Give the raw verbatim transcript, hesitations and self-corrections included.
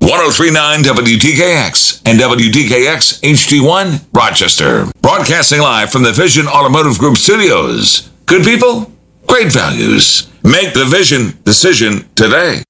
three point nine W T K X and W T K X H D one, Rochester. Broadcasting live from the Vision Automotive Group studios. Good people, great values. Make the Vision decision today.